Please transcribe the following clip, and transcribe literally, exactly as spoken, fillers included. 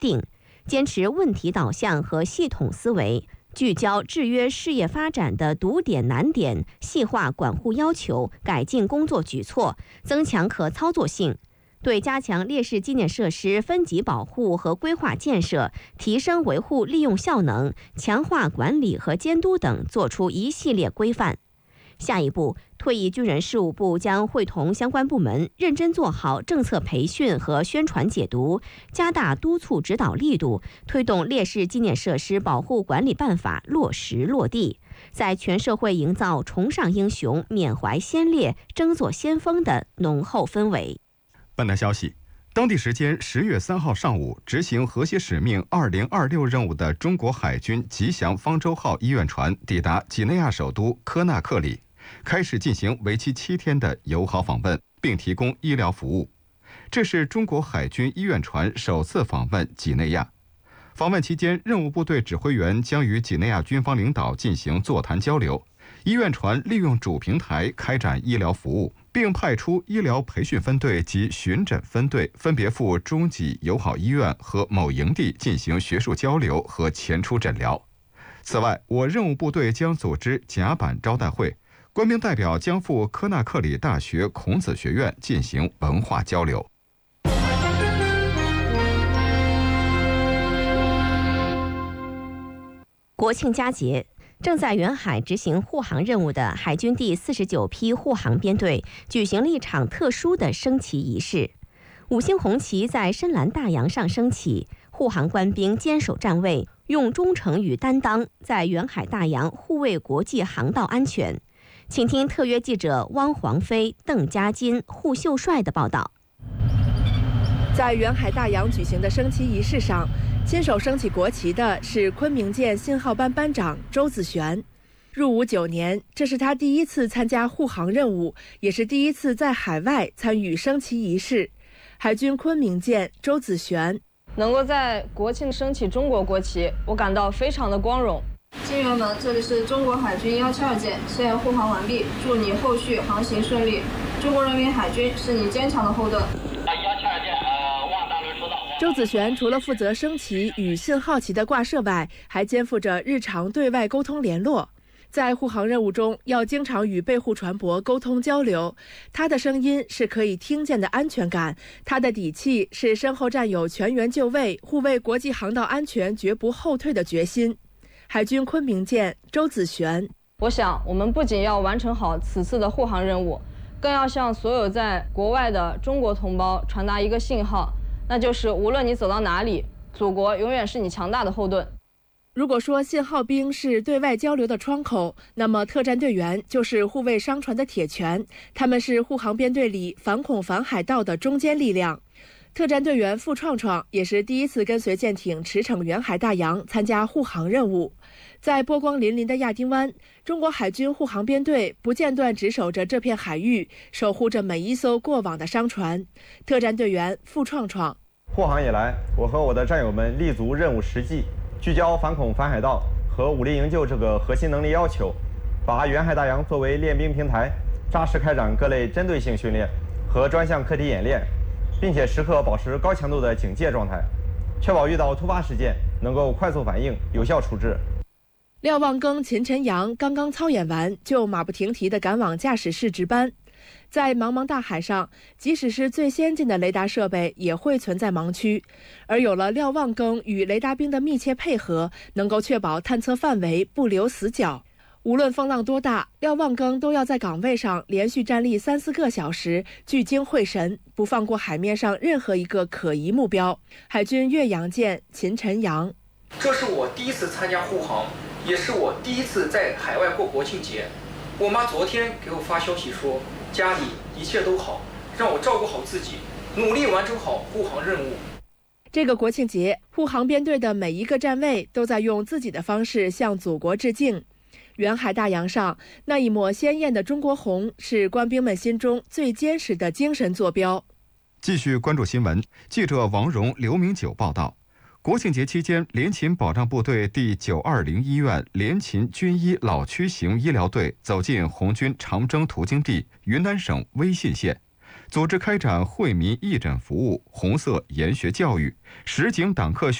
定，坚持问题导向和系统思维，聚焦制约事业发展的堵点难点，细化管护要求，改进工作举措，增强可操作性。对加强烈士纪念设施分级保护和规划建设，提升维护利用效能，强化管理和监督等作出一系列规范。下一步，退役军人事务部将会同相关部门认真做好政策培训和宣传解读，加大督促指导力度，推动烈士纪念设施保护管理办法落实落地，在全社会营造崇尚英雄、缅怀先烈、争做先锋的浓厚氛围。 本台消息，当地时间十月三号上午，执行和谐使命二零二六任务的中国海军吉祥方舟号医院船抵达几内亚首都科纳克里，开始进行为期七天的友好访问，并提供医疗服务。这是中国海军医院船首次访问几内亚。访问期间，任务部队指挥员将与几内亚军方领导进行座谈交流。医院船利用主平台开展医疗服务，并派出医疗培训分队及巡诊分队分别赴中几友好医院和某营地进行学术交流和前出诊疗。此外，我任务部队将组织甲板招待会，官兵代表将赴科纳克里大学孔子学院进行文化交流。 国庆佳节，正在远海执行护航任务的海军第四十九批护航编队举行了一场特殊的升旗仪式。五星红旗在深蓝大洋上升起，护航官兵坚守站位，用忠诚与担当在远海大洋护卫国际航道安全。请听特约记者汪黄飞、邓家金、胡秀帅的报道。 在远海大洋举行的升旗仪式上，亲手升起国旗的是昆明舰信号班班长周子璇。入伍九年，这是他第一次参加护航任务，也是第一次在海外参与升旗仪式。海军昆明舰周子璇能够在国庆升起中国国旗，我感到非常的光荣。 军员们，这里是中国海军幺七二舰，现护航完毕，祝你后续航行顺利。中国人民海军是你坚强的后盾。 幺七二舰，呃，望大轮收到。 周子璇除了负责升旗与信号旗的挂设外，还肩负着日常对外沟通联络。在护航任务中，要经常与备护船舶沟通交流。他的声音是可以听见的安全感，他的底气是身后站有全员就位、护卫国际航道安全绝不后退的决心。海军昆明舰周子璇， 我想，我们不仅要完成好此次的护航任务，更要向所有在国外的中国同胞传达一个信号，那就是无论你走到哪里，祖国永远是你强大的后盾。 如果说信号兵是对外交流的窗口，那么特战队员就是护卫商船的铁拳，他们是护航编队里反恐反海盗的中坚力量。特战队员付创创也是第一次跟随舰艇驰骋远海大洋参加护航任务。在波光粼粼的亚丁湾，中国海军护航编队不间断值守着这片海域，守护着每一艘过往的商船。特战队员付创创， 护航以来，我和我的战友们立足任务实际，聚焦反恐反海盗和武力营救这个核心能力要求，把远海大洋作为练兵平台，扎实开展各类针对性训练和专项课题演练，并且时刻保持高强度的警戒状态，确保遇到突发事件能够快速反应、有效处置。 廖望庚、秦晨阳刚刚操演完，就马不停蹄地赶往驾驶室值班。在茫茫大海上，即使是最先进的雷达设备也会存在盲区，而有了廖望庚与雷达兵的密切配合，能够确保探测范围不留死角。无论风浪多大，廖望庚都要在岗位上连续站立三四个小时，聚精会神，不放过海面上任何一个可疑目标。海军岳阳舰秦晨阳， 这是我第一次参加护航，也是我第一次在海外过国庆节。我妈昨天给我发消息说，家里一切都好，让我照顾好自己，努力完成好护航任务。 这个国庆节，护航编队的每一个站位都在用自己的方式向祖国致敬。远海大洋上，那一抹鲜艳的中国红是官兵们心中最坚实的精神坐标。 继续关注新闻，记者王荣、刘明九报道。国庆节期间，联勤保障部队第九二零医院联勤军医老区型医疗队走进红军长征途经地云南省威信县， 组织开展惠民义诊服务、红色研学教育、实景党课